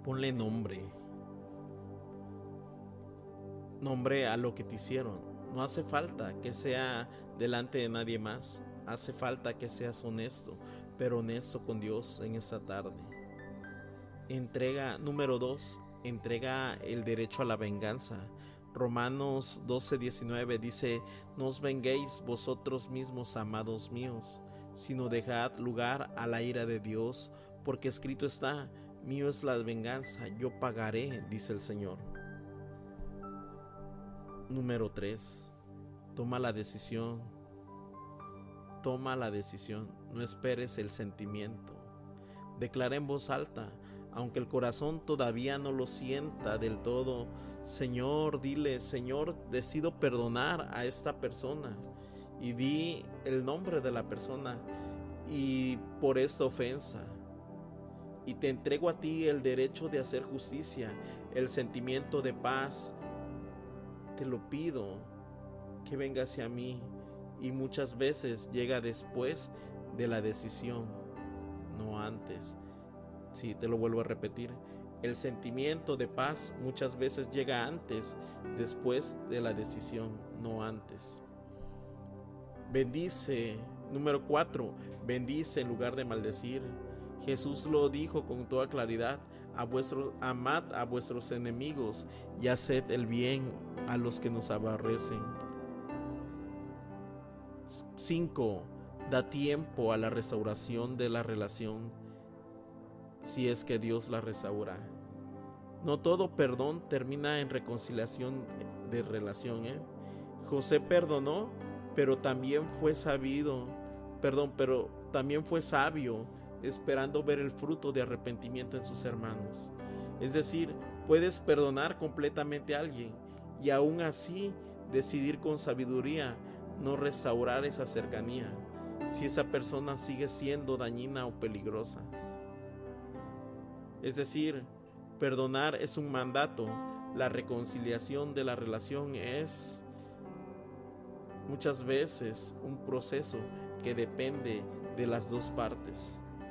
Ponle nombre a lo que te hicieron. No hace falta que sea delante de nadie más. Hace falta que seas honesto, pero honesto con Dios en esta tarde. Número 2, entrega el derecho a la venganza. Romanos 12:19 dice: no os venguéis vosotros mismos, amados míos, sino dejad lugar a la ira de Dios, porque escrito está: mío es la venganza, yo pagaré, dice el Señor. Número 3, toma la decisión. Toma la decisión, no esperes el sentimiento. Declara en voz alta, aunque el corazón todavía no lo sienta del todo: Señor, dile: Señor, decido perdonar a esta persona. Y di el nombre de la persona y por esta ofensa. Y te entrego a ti el derecho de hacer justicia, el sentimiento de paz. Te lo pido que venga hacia mí, y muchas veces llega después de la decisión, no antes. Sí, te lo vuelvo a repetir. El sentimiento de paz muchas veces llega antes, después de la decisión, no antes. Bendice. Número 4. Bendice en lugar de maldecir. Jesús lo dijo con toda claridad: amad a vuestros enemigos y haced el bien a los que nos aborrecen. 5. Da tiempo a la restauración de la relación, si es que Dios la restaura. No todo perdón termina en reconciliación de relación. José perdonó, pero también fue sabio, esperando ver el fruto de arrepentimiento en sus hermanos. Es decir, puedes perdonar completamente a alguien y aún así decidir con sabiduría no restaurar esa cercanía, si esa persona sigue siendo dañina o peligrosa. Es decir, perdonar es un mandato. La reconciliación de la relación es muchas veces un proceso que depende de las dos partes.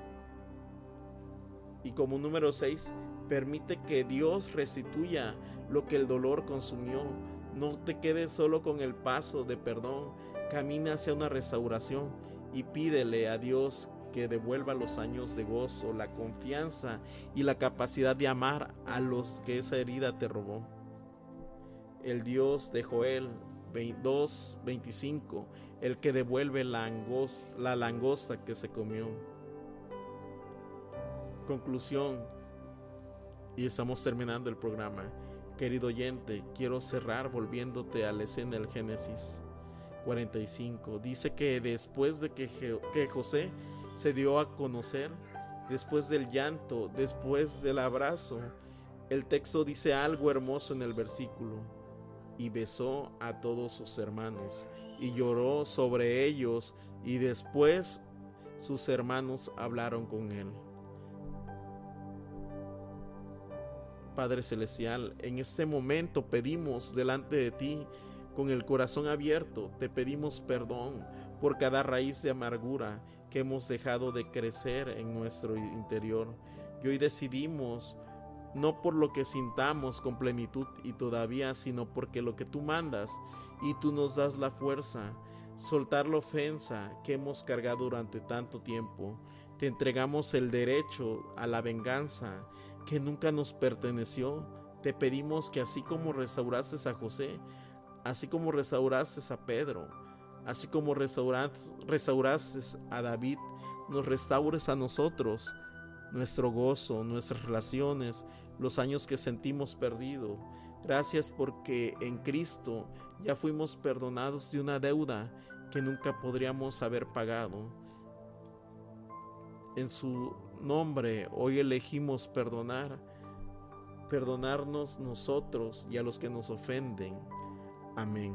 Y como número 6, permite que Dios restituya lo que el dolor consumió. No te quedes solo con el paso de perdón. Camina hacia una restauración y pídele a Dios que devuelva los años de gozo, la confianza y la capacidad de amar a los que esa herida te robó. El Dios de Joel 2:25, el que devuelve la langosta que se comió. Conclusión, y estamos terminando el programa. Querido oyente, quiero cerrar volviéndote a la escena del Génesis 45. Dice que después de que José se dio a conocer, después del llanto, después del abrazo, el texto dice algo hermoso en el versículo: y besó a todos sus hermanos y lloró sobre ellos, y después sus hermanos hablaron con él. Padre Celestial, en este momento pedimos delante de ti, con el corazón abierto, te pedimos perdón por cada raíz de amargura que hemos dejado de crecer en nuestro interior. Y hoy decidimos, no por lo que sintamos con plenitud y todavía, sino porque lo que tú mandas y tú nos das la fuerza, soltar la ofensa que hemos cargado durante tanto tiempo. Te entregamos el derecho a la venganza que nunca nos perteneció. Te pedimos que así como restauraste a José, así como restauraste a Pedro, así como restauraste a David, nos restaures a nosotros, nuestro gozo, nuestras relaciones, los años que sentimos perdido. Gracias porque en Cristo ya fuimos perdonados de una deuda que nunca podríamos haber pagado. En su nombre hoy elegimos perdonarnos nosotros y a los que nos ofenden. Amén.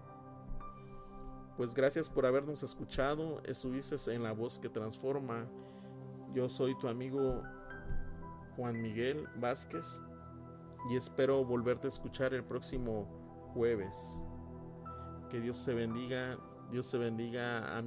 Pues gracias por habernos escuchado. Estuviste en La Voz que Transforma. Yo soy tu amigo Juan Miguel Vázquez y espero volverte a escuchar el próximo jueves. Que Dios te bendiga. Dios te bendiga,